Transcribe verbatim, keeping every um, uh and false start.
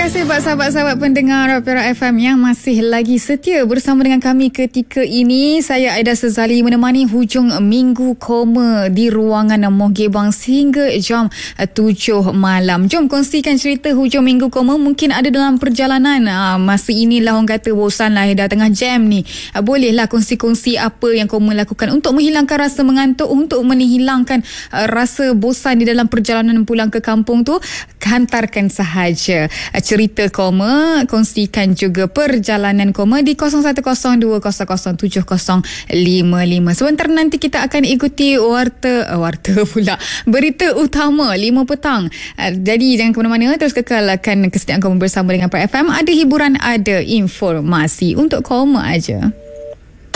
kasih buat sahabat-sahabat pendengar Opera F M yang masih lagi setia bersama dengan kami ketika ini. Saya Aida Sezali menemani hujung minggu koma di ruangan Mohgebang sehingga jam tujuh malam. Jom kongsikan cerita hujung minggu koma. Mungkin ada dalam perjalanan ha, masa inilah orang kata bosan lah, dah tengah jam ni. Ha, bolehlah kongsi-kongsi apa yang koma lakukan untuk menghilangkan rasa mengantuk, untuk menghilangkan uh, rasa bosan di dalam perjalanan pulang ke kampung tu. Hantarkan sahaja cerita koma, kongsikan juga perjalanan koma di kosong satu kosong dua kosong kosong tujuh kosong lima lima. Sebentar nanti kita akan ikuti warta uh, warta pula berita utama lima petang. Uh, jadi jangan ke mana-mana, terus kekalkan kesetiaan koma bersama dengan Opera F M. Ada hiburan, ada informasi untuk koma aja.